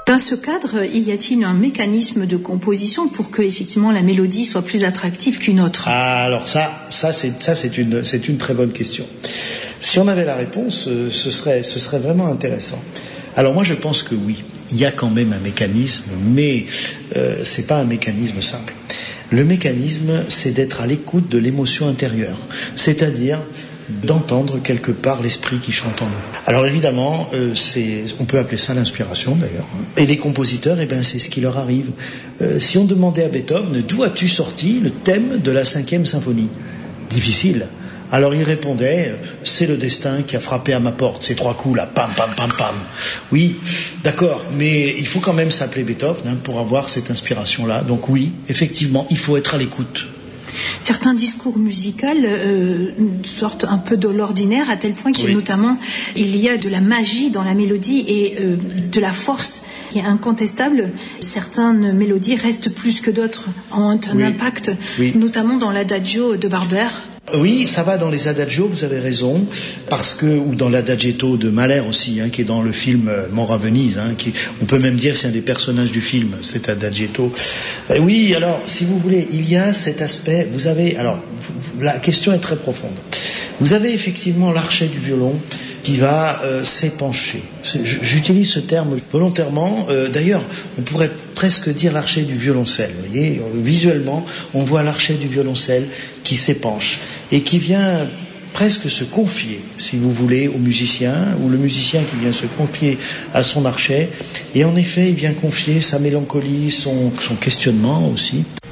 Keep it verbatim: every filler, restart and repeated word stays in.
Dans ce cadre, y a-t-il un mécanisme de composition pour que effectivement la mélodie soit plus attractive qu'une autre? Ah, alors ça, ça c'est ça c'est une c'est une très bonne question. Si on avait la réponse, ce serait ce serait vraiment intéressant. Alors moi je pense que oui, il y a quand même un mécanisme, mais euh, c'est pas un mécanisme simple. Le mécanisme, c'est d'être à l'écoute de l'émotion intérieure, c'est-à-dire d'entendre quelque part l'esprit qui chante en nous. Alors évidemment, euh, c'est, on peut appeler ça l'inspiration d'ailleurs. Et les compositeurs, eh ben, c'est ce qui leur arrive. Euh, si on demandait à Beethoven, d'où as-tu sorti le thème de la cinquième symphonie? Difficile. Alors il répondait, c'est le destin qui a frappé à ma porte, ces trois coups là, pam, pam, pam, pam. Oui, d'accord, mais il faut quand même s'appeler Beethoven hein, pour avoir cette inspiration-là. Donc oui, effectivement, il faut être à l'écoute. Certains discours musicaux euh, sortent un peu de l'ordinaire, à tel point qu'il oui. notamment il y a de la magie dans la mélodie et euh, de la force qui est incontestable. Certaines mélodies restent plus que d'autres, ont un oui. impact, oui. notamment dans l'adagio de Barber. Oui, ça va dans les adagios, vous avez raison, parce que ou dans l'adagietto de Mahler aussi, hein, qui est dans le film Mort à Venise, hein, qui, on peut même dire c'est un des personnages du film, cet adagietto. Euh, oui, alors si vous voulez, il y a cet aspect. Vous avez, alors la question est très profonde. Vous avez effectivement l'archet du violon qui va euh, s'épancher. J'utilise ce terme volontairement. Euh, d'ailleurs, on pourrait presque dire l'archet du violoncelle. Vous voyez, visuellement, on voit l'archet du violoncelle qui s'épanche et qui vient presque se confier, si vous voulez, au musicien, ou le musicien qui vient se confier à son archet. Et en effet, il vient confier sa mélancolie, son, son questionnement aussi.